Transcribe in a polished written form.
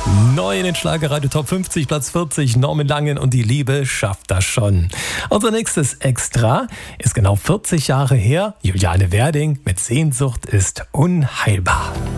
Neu in den Schlagerradio Top 50, Platz 40, Norman Langen und die Liebe schafft das schon. Unser nächstes Extra ist genau 40 Jahre her. Juliane Werding mit Sehnsucht ist unheilbar.